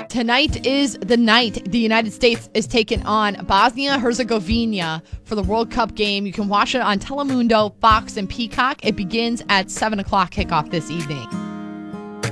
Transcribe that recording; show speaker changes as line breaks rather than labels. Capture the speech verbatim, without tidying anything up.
Tonight is the night the United States is taking on Bosnia-Herzegovina for the World Cup game. You can watch it on Telemundo, Fox, and Peacock. It begins at seven o'clock kickoff this evening.